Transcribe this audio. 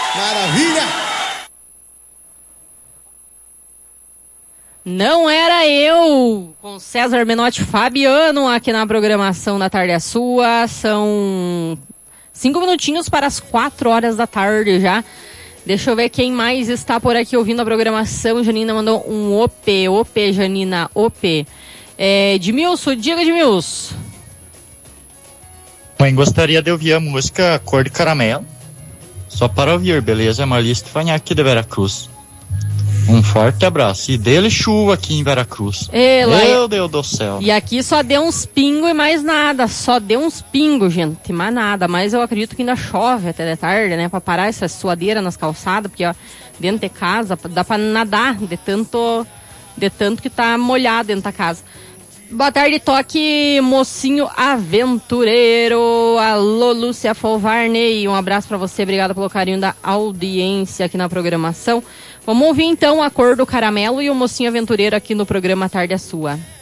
Maravilha! Não era eu, com César Menotti Fabiano aqui na programação da Tarde é Sua. São 5 minutinhos para as 4 horas da tarde já. Deixa eu ver quem mais está por aqui ouvindo a programação. Janina mandou um OP, Janina, OP. Edmilson, diga, Edmilson. Mãe, gostaria de ouvir a música Cor de Caramelo. Só para ouvir, beleza? Marli Stefanhac de Veracruz. Um forte abraço. E dele chuva aqui em Veracruz. Meu Deus do céu. E aqui só deu uns pingos e mais nada. Só deu uns pingos, gente. Mais nada. Mas eu acredito que ainda chove até de tarde, né? Pra parar essa suadeira nas calçadas. Porque, ó, dentro de casa dá pra nadar de tanto que tá molhado dentro da casa. Boa tarde, toque mocinho aventureiro. Alô, Lúcia Folvarney. Um abraço pra você. Obrigada pelo carinho da audiência aqui na programação. Vamos ouvir então a Cor do Caramelo e o Mocinho Aventureiro aqui no programa Tarde é Sua.